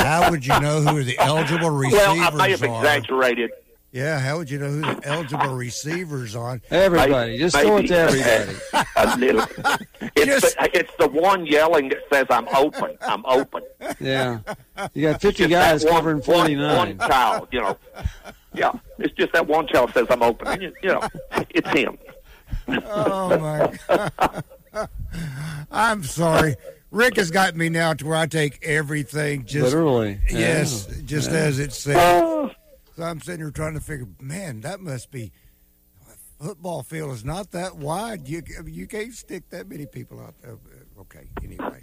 how would you know who the eligible receivers are? Well, I may have exaggerated. Yeah, how would you know who the eligible receivers on? Everybody, just throw it to everybody. A little. It's the one yelling that says, "I'm open. I'm open." Yeah, you got 50 guys covering 49. One child, Yeah, it's just that one child says, "I'm open." And it's him. Oh my God. I'm sorry. Rick has got me now to where I take everything just literally. Yes, just as it says. So I'm sitting here trying to figure, man, that must be football field is not that wide. You can't stick that many people out there. Okay, anyway.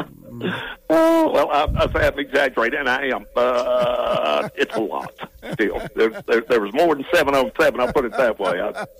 Well, I say I'm exaggerating, and I am. It's a lot. Still, there was more than 707. I'll put it that way.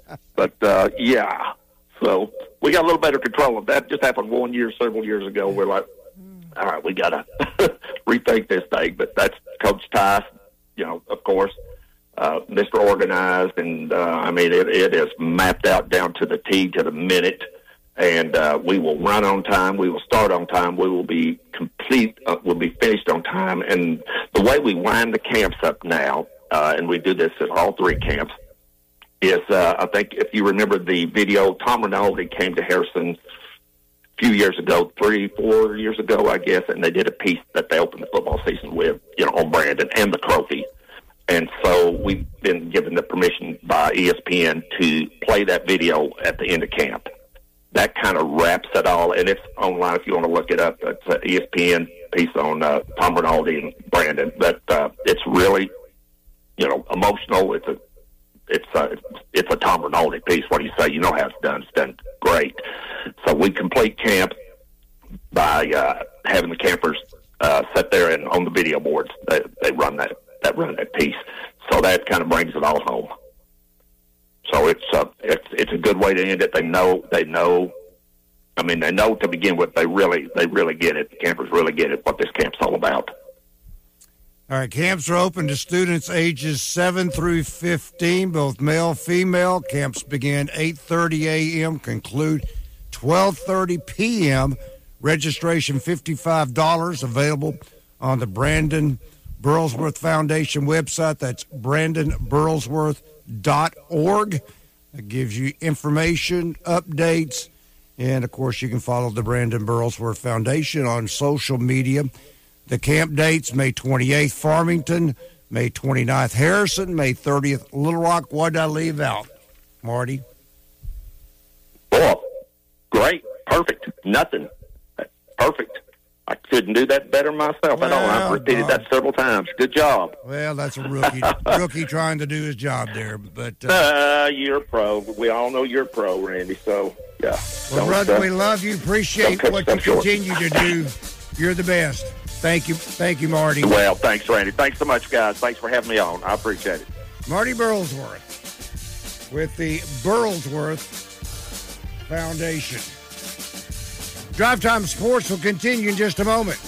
Yeah. So we got a little better control of that. Just happened several years ago. We're like, all right, we got to rethink this thing. But that's Coach Tice, of course, Mr. Organized. And, it is mapped out down to the T, to the minute. And we will run on time. We will start on time. We will be complete. We'll be finished on time. And the way we wind the camps up now, and we do this at all three camps, is I think if you remember the video, Tom Rinaldi came to Harrison a few years ago, 3-4 years ago, I guess, and they did a piece that they opened the football season with, on Brandon and the trophy. And so we've been given the permission by ESPN to play that video at the end of camp. That kind of wraps it all, and it's online if you want to look it up. It's an ESPN piece on Tom Rinaldi and Brandon. But it's really, emotional. It's a Tom Rinaldi piece. What do you say? You know how it's done. It's done great. So we complete camp by having the campers sit there and on the video boards they run that piece. So that kind of brings it all home. So it's a good way to end it. They know. I mean, they know to begin with. They really get it. The campers really get it. What this camp's all about. All right, camps are open to students ages 7 through 15, both male, female. Camps begin 8:30 a.m., conclude 12:30 p.m. Registration $55, available on the Brandon Burlsworth Foundation website. That's BrandonBurlsworth.org. That gives you information, updates, and, of course, you can follow the Brandon Burlsworth Foundation on social media. The camp dates, May 28th, Farmington, May 29th, Harrison, May 30th, Little Rock. What did I leave out, Marty? Oh, great. Perfect. Nothing. Perfect. I couldn't do that better myself at all. I've repeated that several times. Good job. Well, that's a rookie trying to do his job there. But you're a pro. We all know you're a pro, Randy. So, yeah. Well, brother, we love you. Appreciate what you continue to do. You're the best. Thank you, Marty. Well, thanks, Randy. Thanks so much, guys. Thanks for having me on. I appreciate it. Marty Burlsworth with the Burlsworth Foundation. Drive Time Sports will continue in just a moment.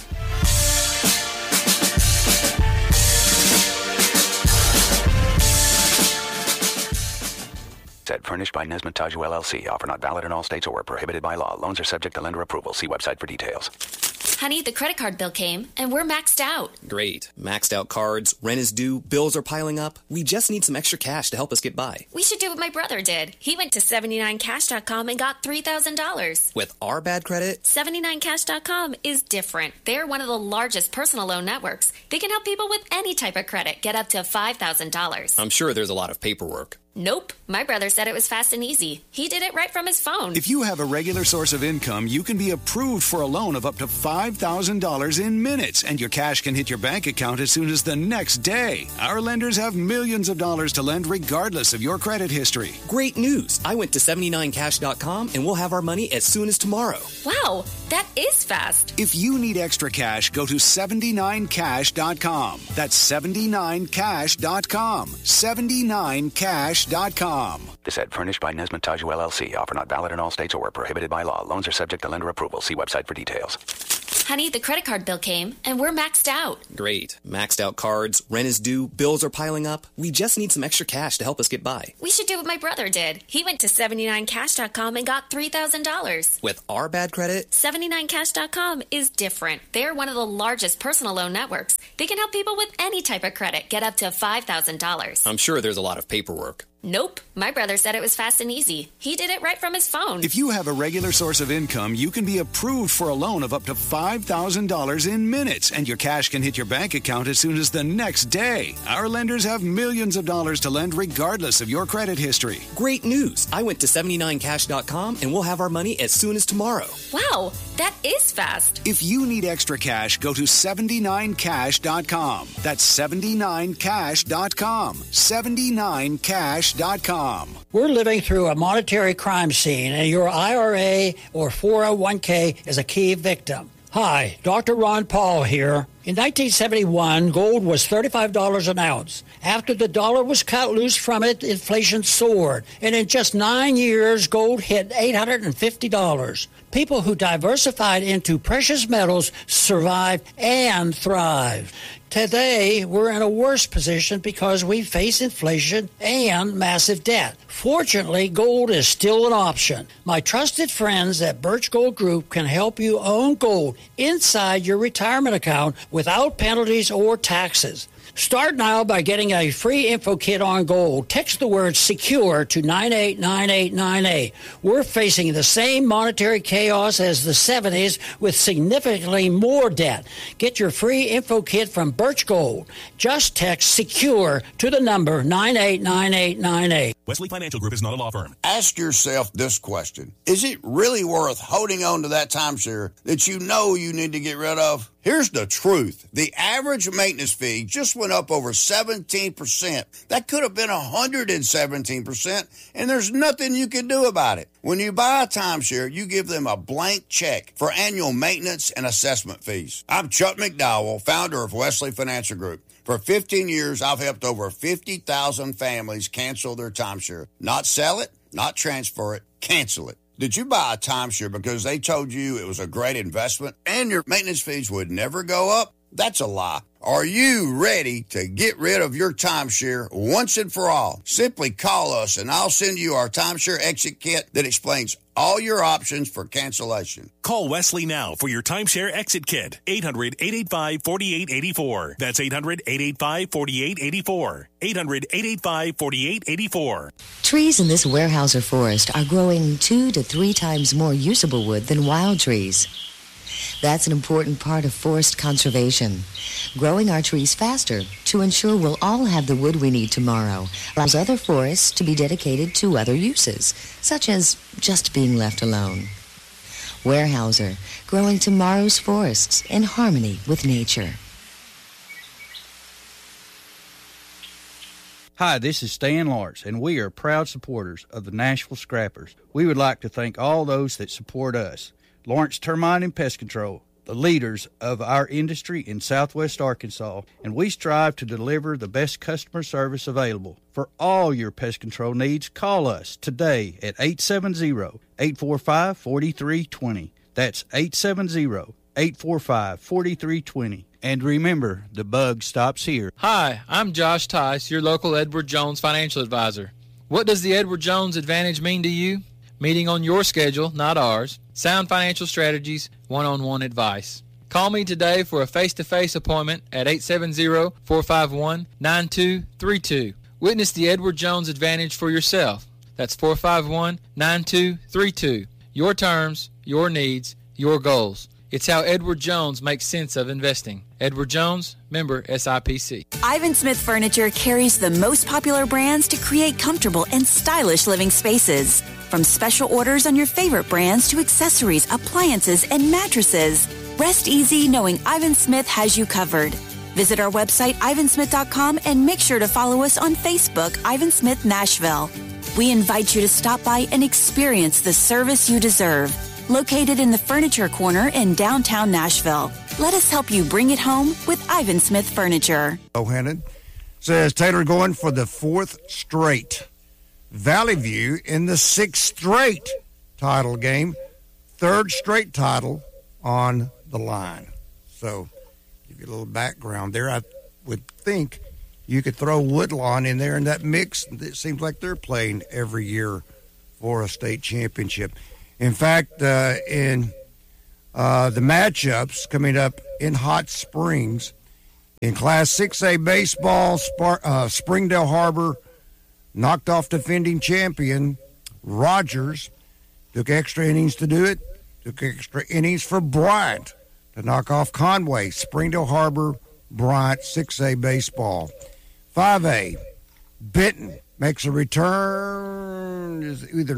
Said furnished by Nesmith Taju LLC. Offer not valid in all states or prohibited by law. Loans are subject to lender approval. See website for details. Honey, the credit card bill came, and we're maxed out. Great. Maxed out cards, rent is due, bills are piling up. We just need some extra cash to help us get by. We should do what my brother did. He went to 79cash.com and got $3,000. With our bad credit? 79cash.com is different. They're one of the largest personal loan networks. They can help people with any type of credit get up to $5,000. I'm sure there's a lot of paperwork. Nope. My brother said it was fast and easy. He did it right from his phone. If you have a regular source of income, you can be approved for a loan of up to $5,000 in minutes, and your cash can hit your bank account as soon as the next day. Our lenders have millions of dollars to lend regardless of your credit history. Great news. I went to 79cash.com, and we'll have our money as soon as tomorrow. Wow, that is fast. If you need extra cash, go to 79cash.com. That's 79cash.com. 79cash.com. SevenTimeCash.com. This ad furnished by Nesmith Taju LLC. Offer not valid in all states or prohibited by law. Loans are subject to lender approval. See website for details. Honey, the credit card bill came, and we're maxed out. Great. Maxed out cards, rent is due, bills are piling up. We just need some extra cash to help us get by. We should do what my brother did. He went to 79cash.com and got $3,000. With our bad credit? 79cash.com is different. They're one of the largest personal loan networks. They can help people with any type of credit get up to $5,000. I'm sure there's a lot of paperwork. Nope. My brother said it was fast and easy. He did it right from his phone. If you have a regular source of income, you can be approved for a loan of up to $5,000 in minutes, and your cash can hit your bank account as soon as the next day. Our lenders have millions of dollars to lend regardless of your credit history. Great news. I went to 79cash.com and we'll have our money as soon as tomorrow. Wow, that is fast. If you need extra cash, go to 79cash.com. That's 79cash.com. 79cash.com. We're living through a monetary crime scene, and your IRA or 401k is a key victim. Hi, Dr. Ron Paul here. In 1971, gold was $35 an ounce. After the dollar was cut loose from it, inflation soared. And in just 9 years, gold hit $850. People who diversified into precious metals survived and thrived. Today, we're in a worse position because we face inflation and massive debt. Fortunately, gold is still an option. My trusted friends at Birch Gold Group can help you own gold inside your retirement account without penalties or taxes. Start now by getting a free info kit on gold. Text the word SECURE to 989898. We're facing the same monetary chaos as the 70s with significantly more debt. Get your free info kit from Birch Gold. Just text SECURE to the number 989898. Wesley Financial Group is not a law firm. Ask yourself this question. Is it really worth holding on to that timeshare that you know you need to get rid of? Here's the truth. The average maintenance fee just went up over 17%. That could have been 117%, and there's nothing you can do about it. When you buy a timeshare, you give them a blank check for annual maintenance and assessment fees. I'm Chuck McDowell, founder of Wesley Financial Group. For 15 years, I've helped over 50,000 families cancel their timeshare. Not sell it, not transfer it, cancel it. Did you buy a timeshare because they told you it was a great investment and your maintenance fees would never go up? That's a lie. Are you ready to get rid of your timeshare once and for all? Simply call us and I'll send you our timeshare exit kit that explains all your options for cancellation. Call Wesley now for your timeshare exit kit. 800-885-4884. That's 800-885-4884. 800-885-4884. Trees in this Weyerhaeuser forest are growing 2 to 3 times more usable wood than wild trees. That's an important part of forest conservation. Growing our trees faster to ensure we'll all have the wood we need tomorrow allows other forests to be dedicated to other uses, such as just being left alone. Weyerhaeuser, growing tomorrow's forests in harmony with nature. Hi, this is Stan Lawrence, and we are proud supporters of the Nashville Scrappers. We would like to thank all those that support us. Lawrence Termite and Pest Control, the leaders of our industry in Southwest Arkansas, and we strive to deliver the best customer service available. For all your pest control needs, call us today at 870-845-4320. That's 870-845-4320. And remember, the bug stops here. Hi, I'm Josh Tice, your local Edward Jones financial advisor. What does the Edward Jones Advantage mean to you? Meeting on your schedule, not ours. Sound financial strategies, one-on-one advice. Call me today for a face-to-face appointment at 870-451-9232. Witness the Edward Jones Advantage for yourself. That's 451-9232. Your terms, your needs, your goals. It's how Edward Jones makes sense of investing. Edward Jones, member SIPC. Ivan Smith Furniture carries the most popular brands to create comfortable and stylish living spaces. From special orders on your favorite brands to accessories, appliances, and mattresses. Rest easy knowing Ivan Smith has you covered. Visit our website, ivansmith.com, and make sure to follow us on Facebook, Ivan Smith Nashville. We invite you to stop by and experience the service you deserve. Located in the Furniture Corner in downtown Nashville. Let us help you bring it home with Ivan Smith Furniture. O'Hannon says Taylor going for the 4th straight Valley View in the 6th straight title game, 3rd straight title on the line. So, give you a little background there. I would think you could throw Woodlawn in there in that mix. It seems like they're playing every year for a state championship. In fact, in the matchups coming up in Hot Springs, in Class 6A baseball, Springdale Harbor knocked off defending champion Rogers. Took extra innings to do it. Took extra innings for Bryant to knock off Conway. Springdale Harbor, Bryant, 6A baseball. 5A, Benton makes a return. Is either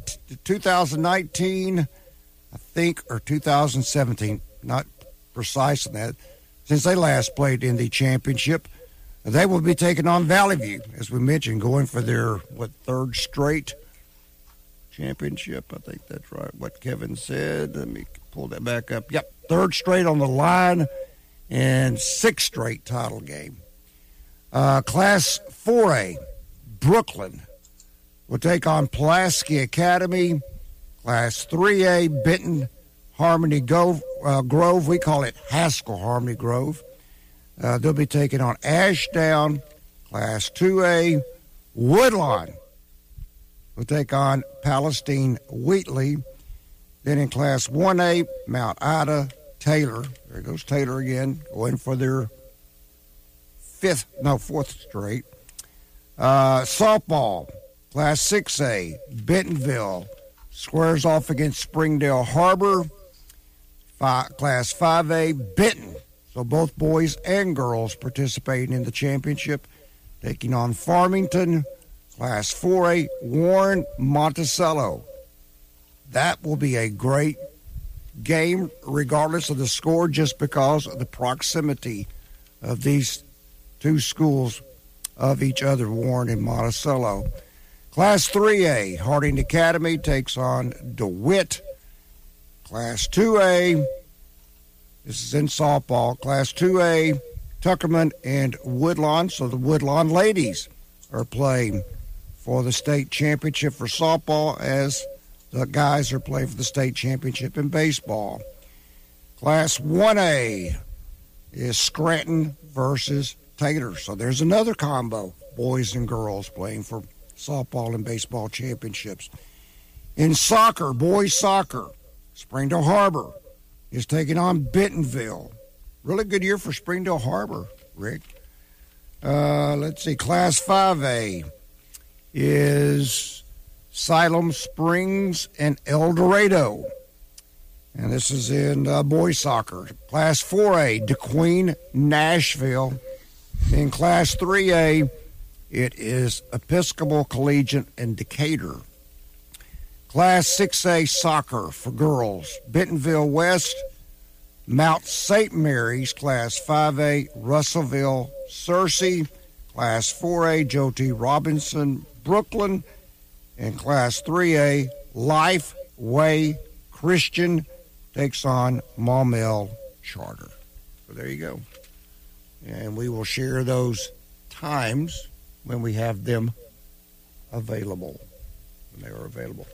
2019, I think, or 2017. Not precise on that. Since they last played in the championship, they will be taking on Valley View, as we mentioned, going for their, 3rd straight championship. I think that's right, what Kevin said. Let me pull that back up. Yep, 3rd straight on the line and 6th straight title game. Class 4A, Brooklyn will take on Pulaski Academy. Class 3A, Benton Harmony Grove. We call it Haskell Harmony Grove. They'll be taking on Ashdown. Class 2A, Woodlawn will take on Palestine Wheatley. Then in Class 1A, Mount Ida, Taylor. There goes Taylor again, going for their 4th straight. Softball, Class 6A, Bentonville squares off against Springdale Harbor. Class 5A, Benton. So both boys and girls participating in the championship, taking on Farmington. Class 4A, Warren Monticello. That will be a great game, regardless of the score, just because of the proximity of these two schools of each other, Warren and Monticello. Class 3A, Harding Academy takes on DeWitt. Class 2A, this is in softball. Class 2A, Tuckerman and Woodlawn. So the Woodlawn ladies are playing for the state championship for softball, as the guys are playing for the state championship in baseball. Class 1A is Scranton versus Taylor. So there's another combo, boys and girls playing for softball and baseball championships. In soccer, boys soccer, Springdale Harbor is taking on Bentonville. Really good year for Springdale Harbor, Rick. Let's see, Class 5A is Siloam Springs and El Dorado. And this is in boys soccer. Class 4A, DeQueen, Nashville. In Class 3A, it is Episcopal Collegiate and Decatur. Class 6A soccer for girls, Bentonville West, Mount St. Mary's. Class 5A, Russellville, Searcy. Class 4A, Joe T. Robinson, Brooklyn. And Class 3A, Lifeway Christian takes on Maumelle Charter. So there you go. And we will share those times when we have them available, when they are available.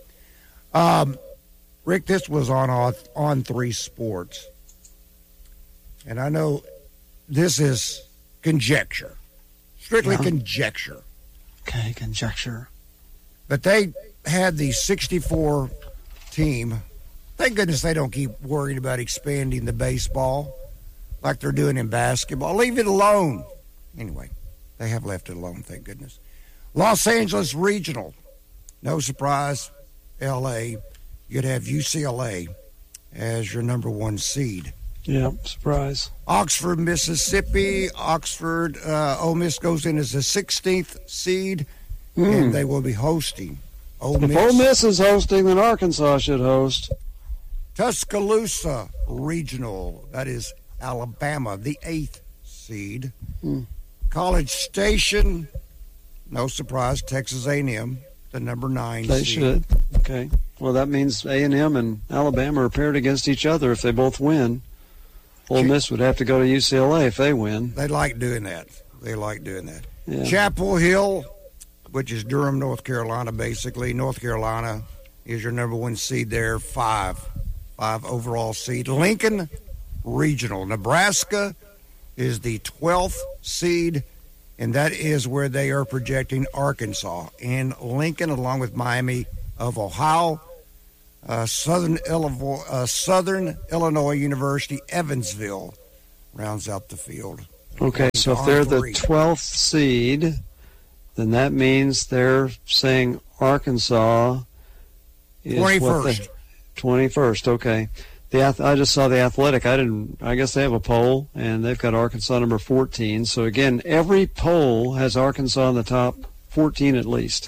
Rick, this was on 3 Sports. And I know this is conjecture, strictly conjecture. Okay, conjecture. But they had the 64 team. Thank goodness they don't keep worrying about expanding the baseball like they're doing in basketball. Leave it alone. Anyway, they have left it alone, thank goodness. Los Angeles Regional. No surprise, L.A. You'd have UCLA as your number 1 seed. Yeah, surprise. Oxford, Mississippi. Oxford, Ole Miss goes in as the 16th seed, and they will be hosting Ole Miss. If Ole Miss is hosting, then Arkansas should host. Tuscaloosa Regional. That is Alabama, the 8th seed. College Station, no surprise, Texas A&M, the number 9 They seed. should. Okay. Well, that means A&M and Alabama are paired against each other if they both win. Ole Miss would have to go to UCLA if they win. They like doing that. They like doing that. Yeah. Chapel Hill, which is Durham, North Carolina, basically. North Carolina is your number 1 seed there, 5 overall seed. Lincoln Regional. Nebraska is the 12th seed, and that is where they are projecting Arkansas. And Lincoln, along with Miami of Ohio, Southern Illinois University, Evansville rounds out the field. Okay, so if they're the 12th seed, then that means they're saying Arkansas is 21st. 21st, okay. I just saw the Athletic. I guess they have a poll, and they've got Arkansas number 14. So again, every poll has Arkansas in the top 14 at least.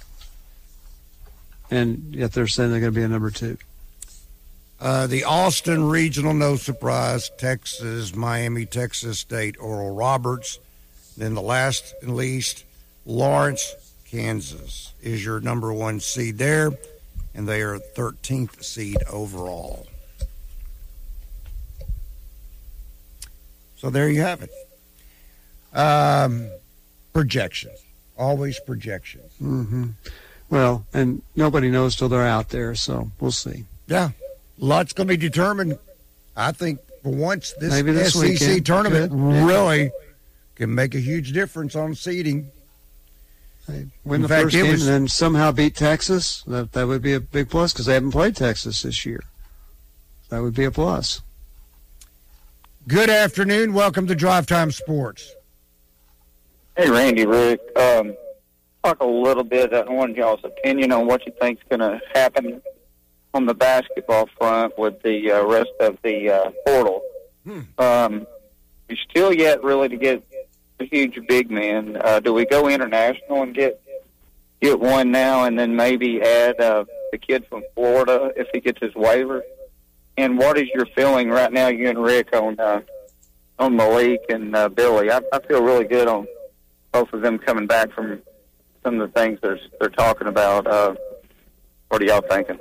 And yet they're saying they're going to be a number 2. The Austin Regional, no surprise, Texas, Miami, Texas State, Oral Roberts. Then the last and least, Lawrence, Kansas is your number 1 seed there, and they are 13th seed overall. So there you have it. Projections. Always projections. Mm-hmm. Well, and nobody knows till they're out there, so we'll see. Yeah. Lots going to be determined. I think for once this SEC weekend tournament really can make a huge difference on seeding. Win the first game and then somehow beat Texas, that would be a big plus because they haven't played Texas this year. That would be a plus. Good afternoon. Welcome to Drive Time Sports. Hey, Randy, Rick. Talk a little bit. I want y'all's opinion on what you think is going to happen on the basketball front with the rest of the portal. We're still yet really to get a huge big man. Do we go international and get one now and then maybe add the kid from Florida if he gets his waiver? And what is your feeling right now, you and Rick, on Malik and Billy? I feel really good on both of them coming back from some of the things they're talking about. What are y'all thinking?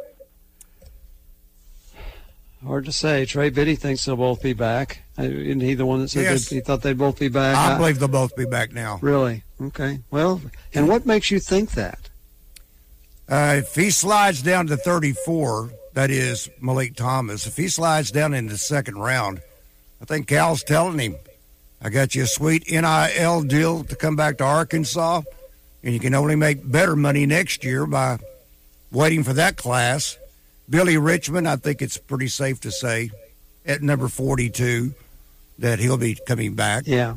Hard to say. Trey Biddy thinks they'll both be back. Isn't he the one that said he thought they'd both be back? I believe they'll both be back now. Really? Okay. Well, and what makes you think that? If he slides down to 34, that is Malik Thomas, if he slides down in the second round, I think Cal's telling him, I got you a sweet NIL deal to come back to Arkansas, and you can only make better money next year by waiting for that class. Billy Richmond, I think it's pretty safe to say, at number 42, that he'll be coming back. Yeah.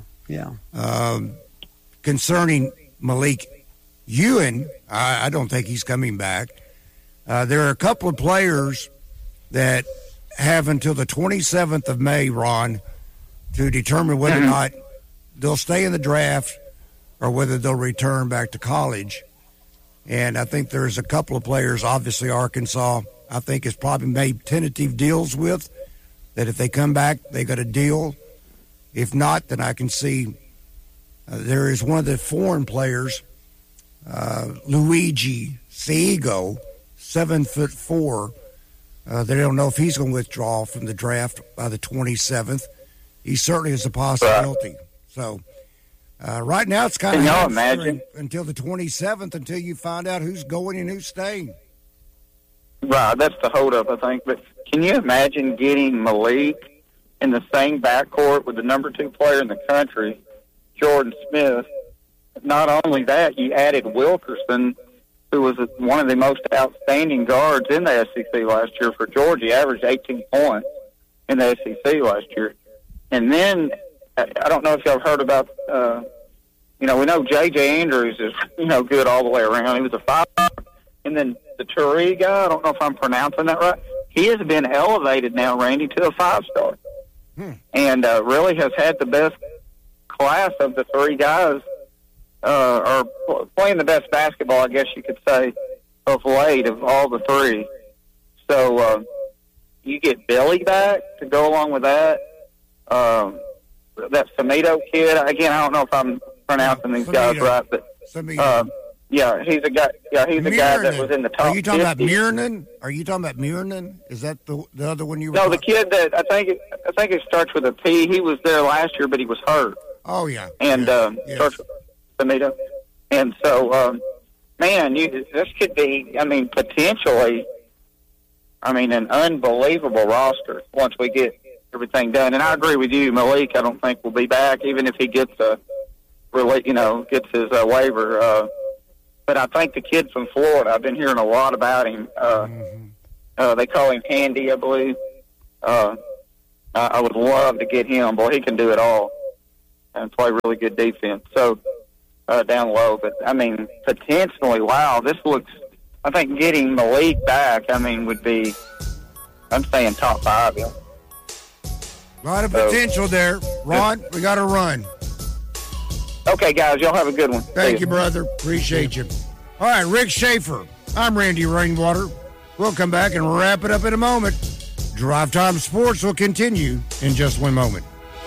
Concerning Malik Ewan, I don't think he's coming back. There are a couple of players that have until the 27th of May, Ron, to determine whether or not they'll stay in the draft or whether they'll return back to college. And I think there's a couple of players, obviously Arkansas, I think has probably made tentative deals with, that if they come back, they got a deal. If not, then I can see there is one of the foreign players, Luigi Seigo, 7'4". They don't know if he's going to withdraw from the draft by the 27th. He certainly is a possibility. So right now it's kind of imagine until the 27th until you find out who's going and who's staying. Right, that's the holdup, I think. But can you imagine getting Malik in the same backcourt with the number 2 player in the country, Jordan Smith? Not only that, you added Wilkerson, who was one of the most outstanding guards in the SEC last year for Georgia. He averaged 18 points in the SEC last year. And then, I don't know if y'all have heard about, we know J.J. Andrews is, good all the way around. He was a 5. And then the Turi guy, I don't know if I'm pronouncing that right, he has been elevated now, Randy, to a 5-star. And really has had the best class of the 3 guys, or playing the best basketball, I guess you could say, of late of all the 3. So you get Billy back to go along with that. That Samito kid, again, I don't know if I'm pronouncing these guys right, but yeah, he's a guy. Yeah, he's a guy that was in the top. Are you talking 50. about Miernan? Are you talking about Miernan? Is that the other one you were? No, the kid that I think it starts with a P. He was there last year, but he was hurt. Oh yeah. And starts with Samito. And so man, this could be, potentially, an unbelievable roster once we get everything done. And I agree with you, Malik. I don't think will be back, even if he gets his waiver. But I think the kid from Florida, I've been hearing a lot about him. They call him Handy, I believe. I would love to get him. Boy, he can do it all and play really good defense. So down low, but potentially, wow, this looks. I think getting Malik back, would be. I'm saying top 5. Yeah. A lot of potential there, Ron. We got to run. Okay, guys, y'all have a good one. Thank you, brother. Appreciate you. All right, Rick Schaefer. I'm Randy Rainwater. We'll come back and wrap it up in a moment. Drive Time Sports will continue in just one moment.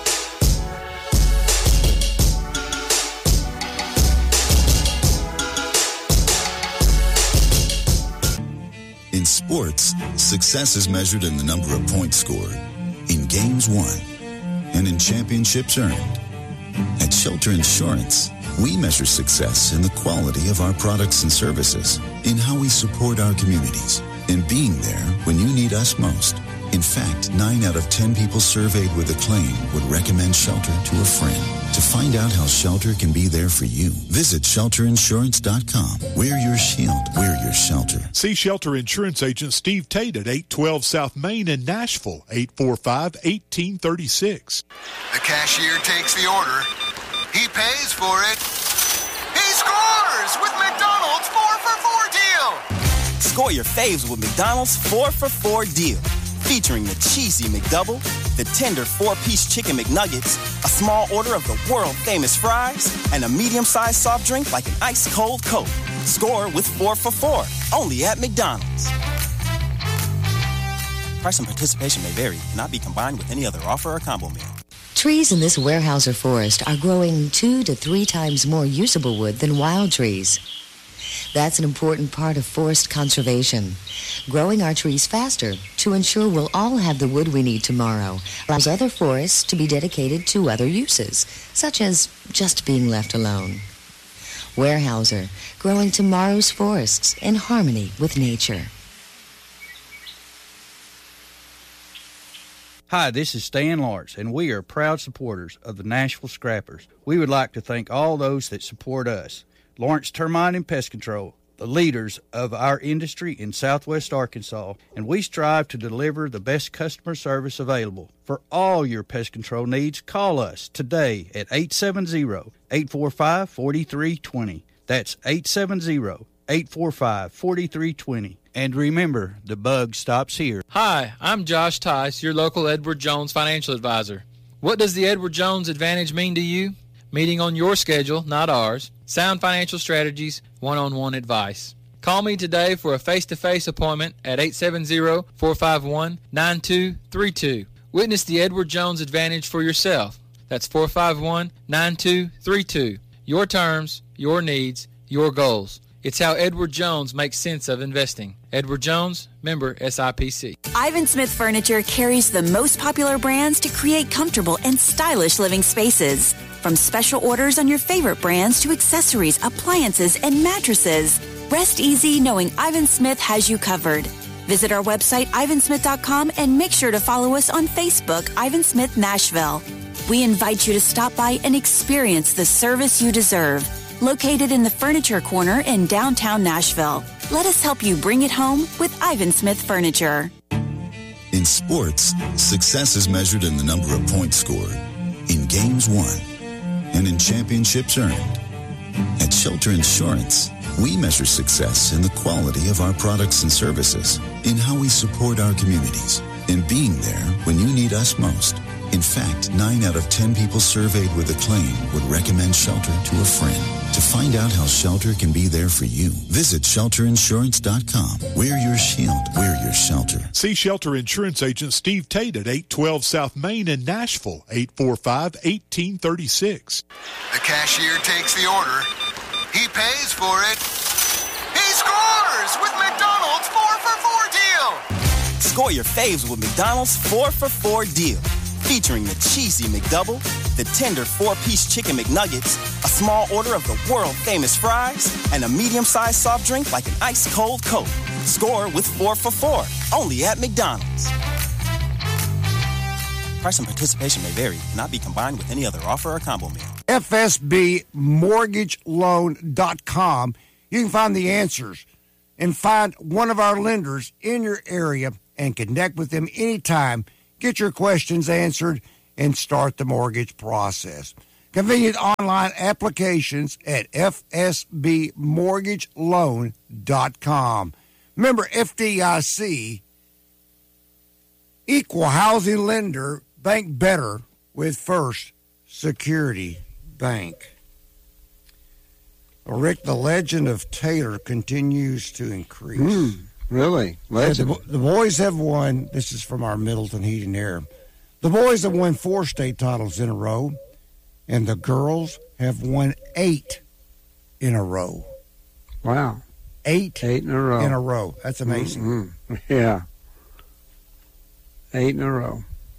In sports, success is measured in the number of points scored, in games won, and in championships earned. At Shelter Insurance, we measure success in the quality of our products and services, in how we support our communities, and being there when you need us most. In fact, 9 out of 10 people surveyed with a claim would recommend Shelter to a friend. To find out how Shelter can be there for you, visit shelterinsurance.com. Wear your shield. Wear your shelter. See Shelter Insurance Agent Steve Tate at 812 South Main in Nashville, 845-1836. The cashier takes the order. He pays for it. He scores with McDonald's 4-for-4 deal. Score your faves with McDonald's 4-for-4 deal. Featuring the cheesy McDouble, the tender 4-piece chicken McNuggets, a small order of the world-famous fries, and a medium-sized soft drink like an ice-cold Coke. Score with 4-for-4, only at McDonald's. Price and participation may vary. Cannot be combined with any other offer or combo meal. Trees in this Weyerhaeuser forest are growing 2 to 3 times more usable wood than wild trees. That's an important part of forest conservation. Growing our trees faster to ensure we'll all have the wood we need tomorrow allows other forests to be dedicated to other uses, such as just being left alone. Weyerhaeuser, growing tomorrow's forests in harmony with nature. Hi, this is Stan Lawrence, and we are proud supporters of the Nashville Scrappers. We would like to thank all those that support us. Lawrence Termite and Pest Control, the leaders of our industry in Southwest Arkansas, and we strive to deliver the best customer service available. For all your pest control needs, call us today at 870-845-4320. That's 870-845-4320. And remember, the bug stops here. Hi, I'm Josh Tice, your local Edward Jones financial advisor. What does the Edward Jones Advantage mean to you? Meeting on your schedule, not ours. Sound financial strategies, one-on-one advice. Call me today for a face-to-face appointment at 870-451-9232. Witness the Edward Jones Advantage for yourself. That's 451-9232. Your terms, your needs, your goals. It's how Edward Jones makes sense of investing. Edward Jones, member SIPC. Ivan Smith Furniture carries the most popular brands to create comfortable and stylish living spaces. From special orders on your favorite brands to accessories, appliances, and mattresses. Rest easy knowing Ivan Smith has you covered. Visit our website, ivansmith.com, and make sure to follow us on Facebook, Ivan Smith Nashville. We invite you to stop by and experience the service you deserve. Located in the Furniture Corner in downtown Nashville. Let us help you bring it home with Ivan Smith Furniture. In sports, success is measured in the number of points scored, in games won, and in championships earned. At Shelter Insurance, we measure success in the quality of our products and services, in how we support our communities, and being there when you need us most. In fact, 9 out of 10 people surveyed with a claim would recommend Shelter to a friend. To find out how Shelter can be there for you, visit shelterinsurance.com. Wear your shield. Wear your shelter. See Shelter Insurance Agent Steve Tate at 812 South Main in Nashville, 845-1836. The cashier takes the order. He pays for it. He scores with McDonald's 4-for-4 deal. Score your faves with McDonald's 4-for-4 deal. Featuring the cheesy McDouble, the tender 4-piece Chicken McNuggets, a small order of the world-famous fries, and a medium-sized soft drink like an ice-cold Coke. Score with 4 for $4, only at McDonald's. Price and participation may vary. Cannot be combined with any other offer or combo meal. FSBMortgageLoan.com. You can find the answers and find one of our lenders in your area and connect with them anytime. Get your questions answered and start the mortgage process. Convenient online applications at FSBMortgageLoan.com. Remember, FDIC, equal housing lender, bank better with First Security Bank. Well, Rick, the legend of Taylor continues to increase. Really? Legend. The boys have won. This is from our Middleton Heat and Air. The boys have won 4 state titles in a row, and the girls have won 8 in a row. Wow. 8 in a row. In a row. That's amazing. Mm-hmm. Yeah. 8 in a row.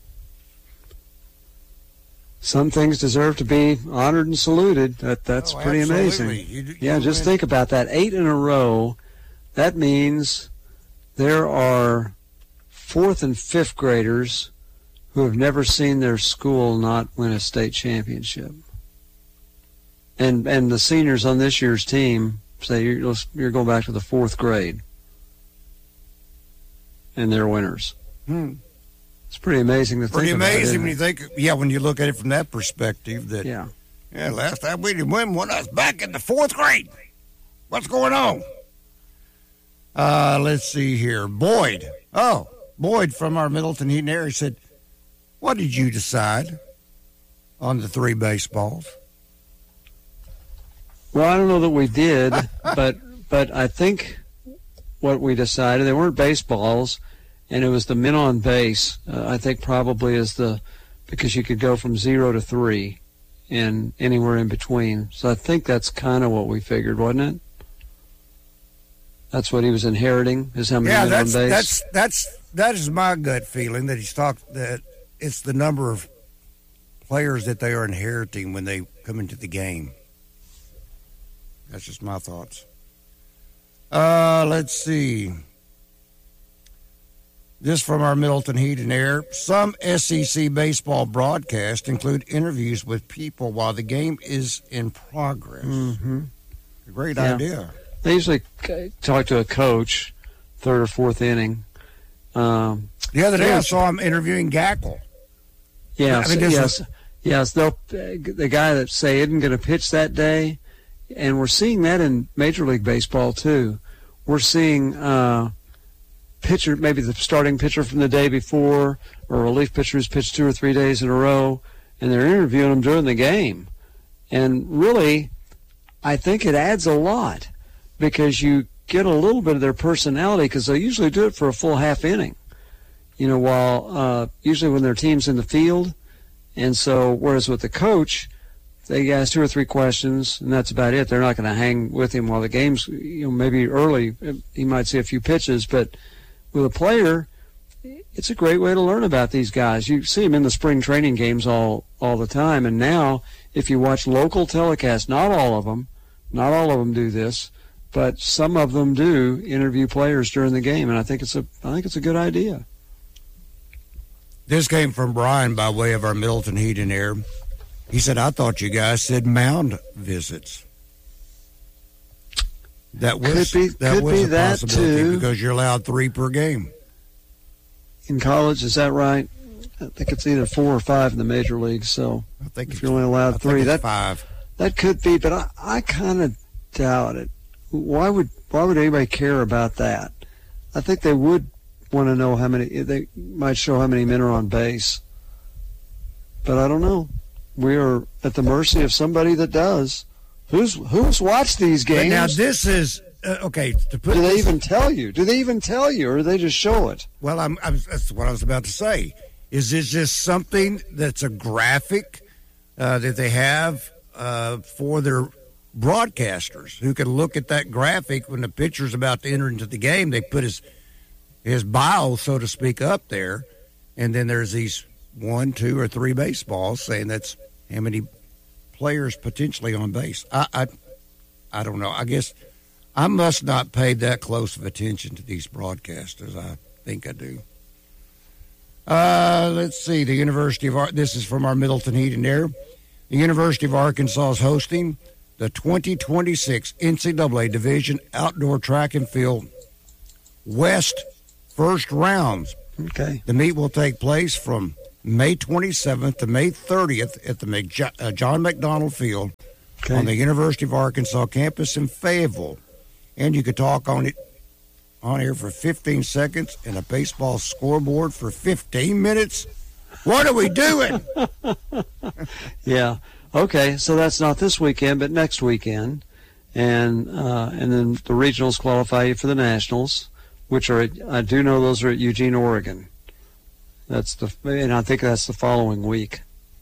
Some things deserve to be honored and saluted. That's pretty amazing. Just think about that. 8 in a row. That means there are 4th and 5th graders who have never seen their school not win a state championship. And the seniors on this year's team say you're going back to the 4th grade. And they're winners. It's pretty amazing to think about. Pretty amazing when you think, when you look at it from that perspective. That last time we didn't win one, I was back in the 4th grade. What's going on? Let's see here. Boyd from our Middleton Heat and Air said, what did you decide on the 3 baseballs? Well, I don't know that we did, but I think what we decided, they weren't baseballs, and it was the men on base. I think probably is because you could go from 0 to 3 and anywhere in between. So I think that's kind of what we figured, wasn't it? That's what he was inheriting, is how many men on base. That is my gut feeling, that he's talked that it's the number of players that they are inheriting when they come into the game. That's just my thoughts. Let's see. This from our Middleton Heat and Air. Some SEC baseball broadcasts include interviews with people while the game is in progress. Mm-hmm. A great idea. They usually talk to a coach, 3rd or 4th inning. The other day I saw him interviewing Gackle. Yes. The guy that say isn't going to pitch that day, and we're seeing that in Major League Baseball too. We're seeing pitcher, maybe the starting pitcher from the day before, or a relief pitcher who's pitched 2 or 3 days in a row, and they're interviewing them during the game. And really, I think it adds a lot because you get a little bit of their personality, because they usually do it for a full half inning. While usually when their team's in the field. And so, whereas with the coach, they ask 2 or 3 questions, and that's about it. They're not going to hang with him while the game's, maybe early. He might see a few pitches, but with a player, it's a great way to learn about these guys. You see them in the spring training games all the time. And now, if you watch local telecasts, not all of them do this, but some of them do interview players during the game, and I think it's a good idea. This came from Brian by way of our Middleton Heat and Air. He said, I thought you guys said mound visits. That was a possibility too, because you're allowed 3 per game. In college, is that right? I think it's either 4 or 5 in the major leagues. So I think if you're only allowed 3, that's 5. That could be, but I kind of doubt it. Why would anybody care about that? I think they would want to know they might show how many men are on base. But I don't know. We are at the mercy of somebody that does. Who's watched these games? But now this is okay. Do they even tell you? Or do they just show it? Well, that's what I was about to say. Is this just something that's a graphic that they have for their broadcasters who can look at that graphic when the pitcher's about to enter into the game? They put his bio, so to speak, up there, and then there's these 1, 2, or 3 baseballs saying that's how many players potentially on base. I don't know. I guess I must not pay that close of attention to these broadcasts as I think I do. Let's see. The University of this is from our Middleton Heat and Air. The University of Arkansas is hosting the 2026 NCAA Division Outdoor Track and Field West first rounds. Okay. The meet will take place from May 27th to May 30th at the John McDonald Field on the University of Arkansas campus in Fayetteville. And you could talk on here for 15 seconds and a baseball scoreboard for 15 minutes. What are we doing? Yeah. Okay, so that's not this weekend, but next weekend. And then the regionals qualify you for the nationals, which are, I do know those are at Eugene, Oregon. And I think that's the following week.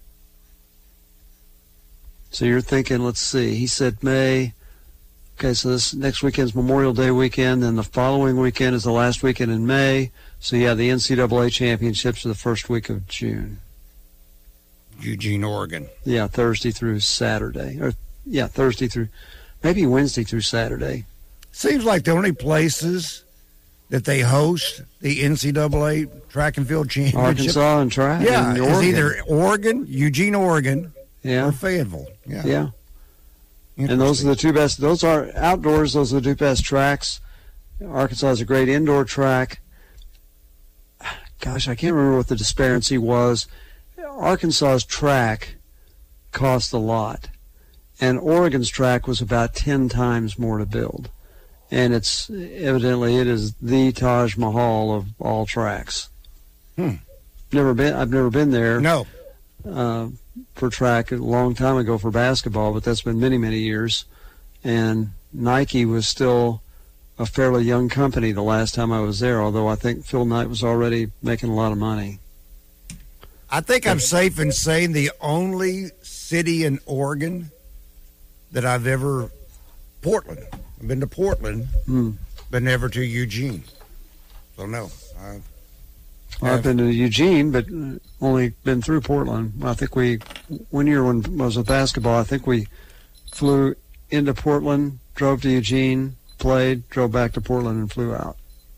So you're thinking, let's see, he said May. Okay, so this next weekend's Memorial Day weekend, then the following weekend is the last weekend in May. So yeah, the NCAA championships are the first week of June. Eugene, Oregon. Yeah, Thursday through Saturday. Thursday through, maybe Wednesday through Saturday. Seems like the only places that they host the NCAA track and field championship. Arkansas and track. Yeah, and it's either Oregon, Eugene, Oregon, or Fayetteville. Yeah. And those are the two best. Those are outdoors. Those are the two best tracks. Arkansas has a great indoor track. Gosh, I can't remember what the disparity was. Arkansas's track cost a lot, and Oregon's track was about 10 times more to build. And it is the Taj Mahal of all tracks. I've never been there. No. For track a long time ago for basketball, but that's been many, many years. And Nike was still a fairly young company the last time I was there, although I think Phil Knight was already making a lot of money. I think I'm safe in saying the only city in Oregon that I've ever... Portland. I've been to Portland, but never to Eugene. So, no. I've been to Eugene, but only been through Portland. I think one year when I was with basketball, I think we flew into Portland, drove to Eugene, played, drove back to Portland, and flew out.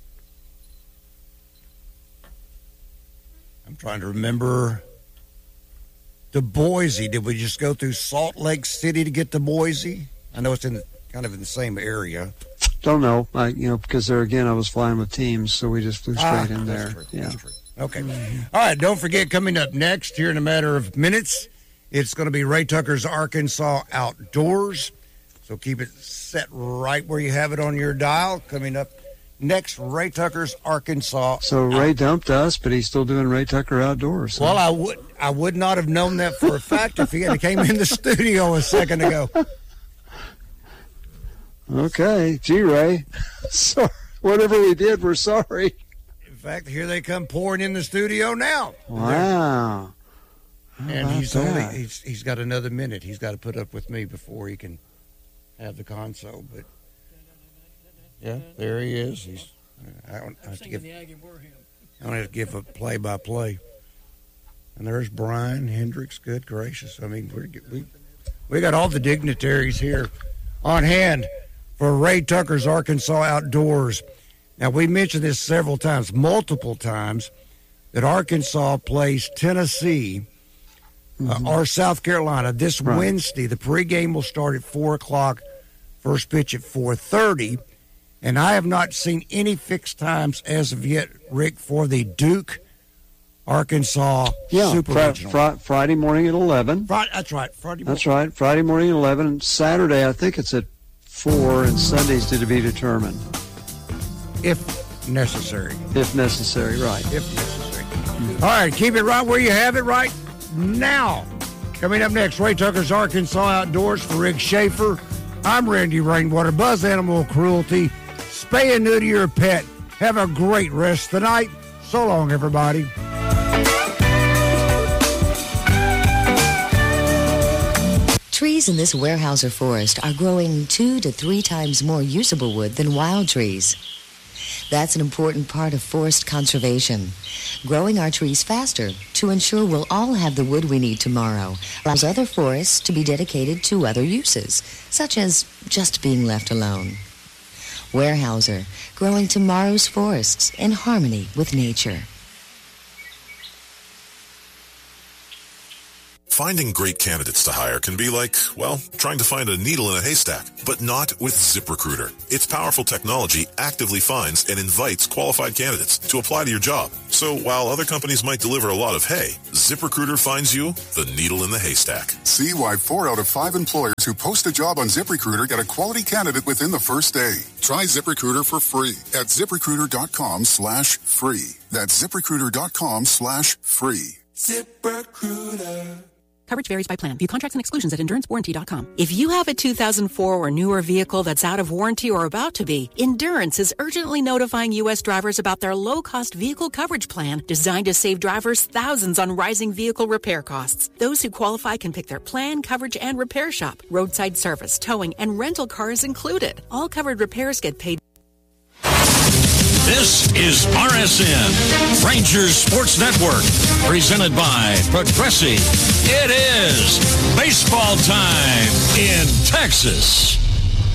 I'm trying to remember to Boise. Did we just go through Salt Lake City to get to Boise? I know it's kind of in the same area. Don't know, because there again, I was flying with teams, so we just flew straight in there. True. Yeah. That's true. Okay. All right, don't forget, coming up next here in a matter of minutes, it's going to be Ray Tucker's Arkansas Outdoors. So keep it set right where you have it on your dial. Coming up next, Ray Tucker's Arkansas. So Ray dumped us, but he's still doing Ray Tucker Outdoors. So. Well, I would not have known that for a fact if he had came in the studio a second ago. Okay. Gee, Ray. Sorry. Whatever we did, we're sorry. In fact, here they come pouring in the studio now. Wow. And he's got another minute. He's got to put up with me before he can have the console. But yeah, there he is. I don't have to give a play-by-play. And there's Brian Hendricks. Good gracious! I mean, we got all the dignitaries here on hand for Ray Tucker's Arkansas Outdoors. Now, we mentioned this multiple times, that Arkansas plays Tennessee or South Carolina this Wednesday. The pregame will start at 4 o'clock, first pitch at 4:30. And I have not seen any fixed times as of yet, Rick, for the Duke Arkansas Super Regional. Friday morning at 11. That's right. Friday morning. That's right. Friday morning at 11. Saturday, I think it's at 4, and Sundays to be determined. If necessary. If necessary, right. If necessary. All right, keep it right where you have it right now. Coming up next, Ray Tucker's Arkansas Outdoors for Rick Schaefer. I'm Randy Rainwater. Buzz Animal Cruelty. Spay and neuter your pet. Have a great rest of the night. So long, everybody. Trees in this Weyerhaeuser forest are growing 2 to 3 times more usable wood than wild trees. That's an important part of forest conservation. Growing our trees faster to ensure we'll all have the wood we need tomorrow allows other forests to be dedicated to other uses, such as just being left alone. Weyerhaeuser, growing tomorrow's forests in harmony with nature. Finding great candidates to hire can be like, well, trying to find a needle in a haystack, but not with ZipRecruiter. Its powerful technology actively finds and invites qualified candidates to apply to your job. So while other companies might deliver a lot of hay, ZipRecruiter finds you the needle in the haystack. See why 4 out of 5 employers who post a job on ZipRecruiter get a quality candidate within the first day. Try ZipRecruiter for free at ZipRecruiter.com/free. That's ZipRecruiter.com/free. ZipRecruiter. Coverage varies by plan. View contracts and exclusions at EnduranceWarranty.com. If you have a 2004 or newer vehicle that's out of warranty or about to be, Endurance is urgently notifying U.S. drivers about their low-cost vehicle coverage plan designed to save drivers thousands on rising vehicle repair costs. Those who qualify can pick their plan, coverage, and repair shop. Roadside service, towing, and rental cars included. All covered repairs get paid. This is RSN, Rangers Sports Network, presented by Progressive. It is baseball time in Texas.